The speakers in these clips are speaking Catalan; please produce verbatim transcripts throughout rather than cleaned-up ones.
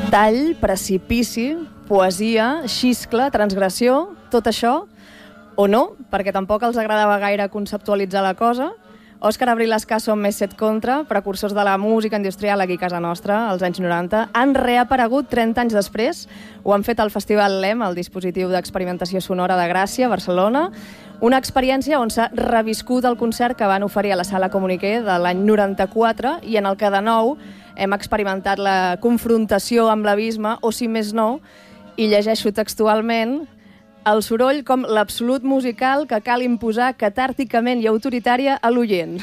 Tall, precipici, poesia, xiscle, transgressió, tot això, o no, perquè tampoc els agradava gaire conceptualitzar la cosa. Òscar Abril Escaso amb Més set Contra, precursors de la música industrial aquí a casa nostra, als anys noranta, han reaparegut trenta anys després. Ho han fet al Festival L E M, el dispositiu d'experimentació sonora de Gràcia, a Barcelona. Una experiència on s'ha reviscut el concert que van oferir a la Sala Comuniqué de l'any noranta-quatre i en el que de nou hem experimentat la confrontació amb l'abisme, o si més no, i llegeixo textualment, el soroll com l'absolut musical que cal imposar catàrticament i autoritària a l'oient.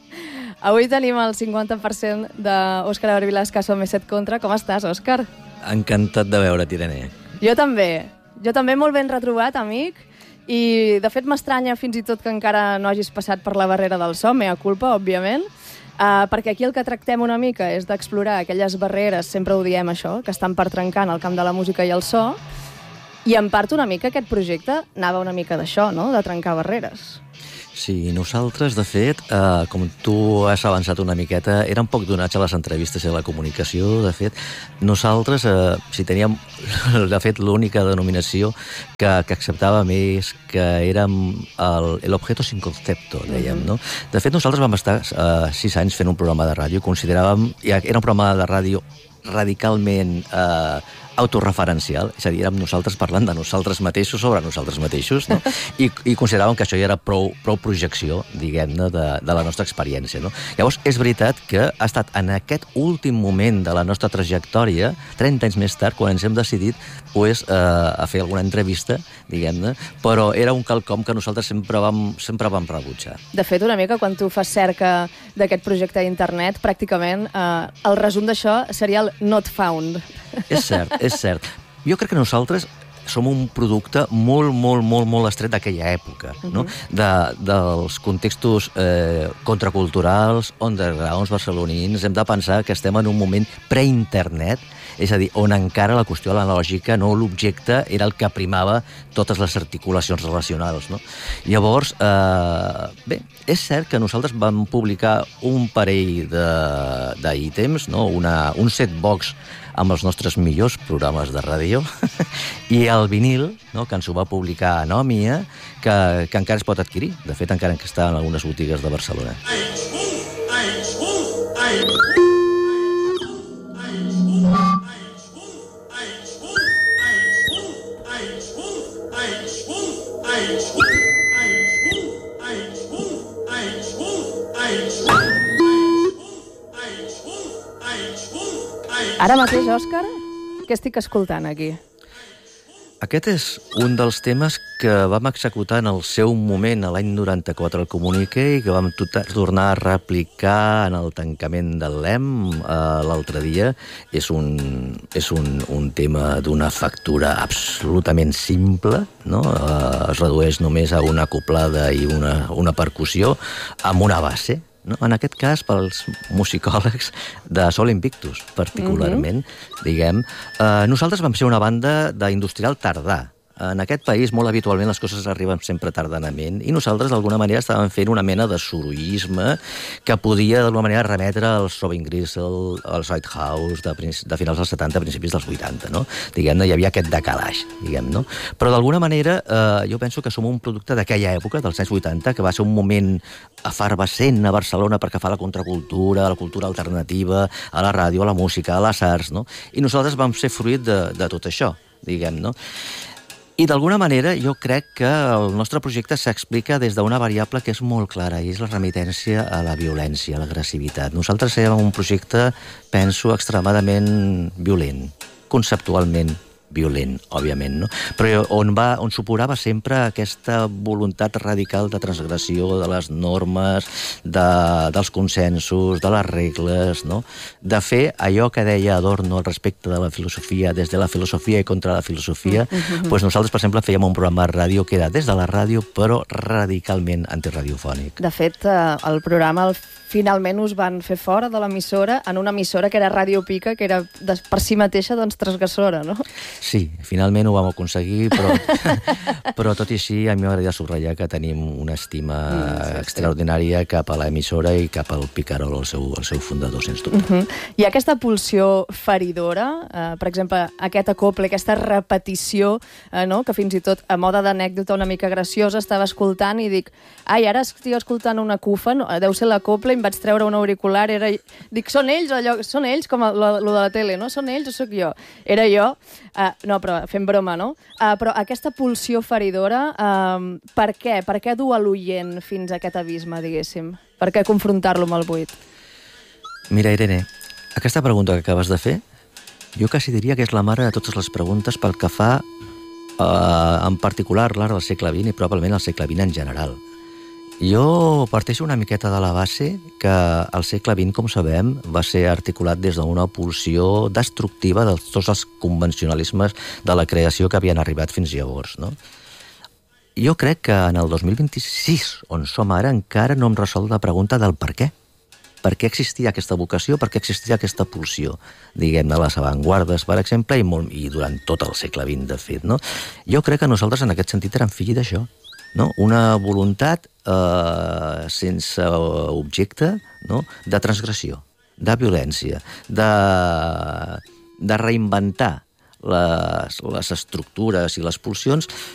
Avui tenim el cinquanta per cent d'Òscar Abril Escaso amb Més set Contra. Com estàs, Òscar? Encantat de veure't, Irene. Jo també. Jo també molt ben retrobat, amic. I, de fet, m'estranya fins i tot que encara no hagis passat per la barrera del so, mea culpa, òbviament, uh, perquè aquí el que tractem una mica és d'explorar aquelles barreres, sempre ho diem això, que estan per trencar en el camp de la música i el so, i en part una mica aquest projecte anava una mica d'això, no?, de trencar barreres. Sí, nosaltres, de fet, eh, com tu has avançat una miqueta, érem poc donats a les entrevistes i a la comunicació. De fet, nosaltres, eh, si teníem, de fet, l'única denominació que, que acceptàvem és que érem el, el objeto sin concepto, dèiem, no? De fet, nosaltres vam estar eh, sis anys fent un programa de ràdio i consideràvem, era un programa de ràdio radicalment eh, autorreferencial, és a dir, érem nosaltres parlant de nosaltres mateixos sobre nosaltres mateixos, no? I, i consideràvem que això ja era prou, prou projecció, diguem-ne, de, de la nostra experiència, no? Llavors, és veritat que ha estat en aquest últim moment de la nostra trajectòria, trenta anys més tard, quan ens hem decidit pues, eh, a fer alguna entrevista, diguem-ne, però era un quelcom que nosaltres sempre vam, sempre vam rebutjar. De fet, una mica, quan tu fas cerca d'aquest projecte d'internet, pràcticament eh, el resum d'això seria el not found. És cert, és cert. Jo crec que nosaltres som un producte molt, molt, molt, molt estret d'aquella època, no? De, dels contextos eh, contraculturals, undergrounds barcelonins. Hem de pensar que estem en un moment pre-internet, és a dir, on encara la qüestió analògica, no l'objecte, era el que primava totes les articulacions relacionals, no? Llavors, eh, bé, és cert que nosaltres vam publicar un parell d'ítems, no? Una, un setbox amb els nostres millors programes de ràdio, i el vinil, no, que ens ho va publicar Anòmia, que, que encara es pot adquirir. De fet, encara que està en algunes botigues de Barcelona. Ara mateix, Òscar, què estic escoltant aquí? Aquest és un dels temes que vam executar en el seu moment, a l'any noranta-quatre, al Comuniqué, i que vam tornar a replicar en el tancament del L E M eh, l'altre dia. És un, és un, un tema d'una factura absolutament simple, no? Eh, es redueix només a una acoblada i una, una percussió amb una base. No? En aquest cas, pels musicòlegs de Sol Invictus, particularment, mm-hmm. diguem. Eh, nosaltres vam ser una banda d'industrial tardà. En aquest país, molt habitualment, les coses arriben sempre tardanament, i nosaltres, d'alguna manera, estàvem fent una mena de sorollisme que podia, d'alguna manera, remetre al Robin Grisel, al White House, de, de finals dels setanta, principis dels vuitanta, no? Diguem-ne, hi havia aquest decalaix, diguem, no? Però, d'alguna manera, eh, jo penso que som un producte d'aquella època, dels anys vuitanta, que va ser un moment efervescent a Barcelona perquè fa la contracultura, la cultura alternativa, a la ràdio, a la música, a les arts, no? I nosaltres vam ser fruit de, de tot això, diguem, no? I d'alguna manera jo crec que el nostre projecte s'explica des d'una variable que és molt clara, i és la remitència a la violència, a l'agressivitat. Nosaltres érem un projecte, penso, extremadament violent, conceptualment violent, òbviament, no? Però on, va, on suporava sempre aquesta voluntat radical de transgressió de les normes, de, dels consensos, de les regles, no? De fer allò que deia Adorno al respecte de la filosofia, des de la filosofia i contra la filosofia, mm-hmm. pues nosaltres, per exemple, fèiem un programa de ràdio que era des de la ràdio, però radicalment antiradiofònic. De fet, el programa el finalment us van fer fora de l'emissora en una emissora que era Ràdio Pica, que era per si mateixa doncs transgressora, no? Sí, finalment ho vam aconseguir, però, però tot i així a mi m'agradaria subratllar que tenim una estima mm, sí, extraordinària sí. cap a l'emissora i cap al Picarol, el seu, el seu fundador, sens dubte. Uh -huh. I aquesta pulsió feridora, eh, per exemple, aquest acople, aquesta repetició, eh, no? que fins i tot a moda d'anècdota una mica graciosa estava escoltant i dic, ai, ara estic escoltant una cufa, no? Deu ser l'acople, i em vaig treure un auricular, era... dic, són ells, allò, són ells, com lo, lo de la tele, no? Són ells o sóc jo? Era jo. Uh, no, però fem broma, no? Uh, però aquesta pulsió feridora, uh, per què? Per què dur a l'oient fins a aquest abisme, diguéssim? Per què confrontar-lo amb el buit? Mira, Irene, aquesta pregunta que acabes de fer, jo quasi diria que és la mare de totes les preguntes pel que fa, uh, en particular, l'art del segle vint i probablement el segle vint en general. Jo parteixo una miqueta de la base que el segle vint, com sabem, va ser articulat des d'una pulsió destructiva de tots els convencionalismes de la creació que havien arribat fins llavors, no? Jo crec que en el dos mil vint-i-sis, on som ara, encara no hem resolt la pregunta del per què. Per què existia aquesta vocació, per què existia aquesta pulsió, diguem-ne, les avantguardes, per exemple, i, molt, i durant tot el segle vint, de fet, no? Jo crec que nosaltres, en aquest sentit, érem fills d'això. No? Una voluntat eh, sense objecte, no? de transgressió, de violència, de, de reinventar les, les estructures i les pulsions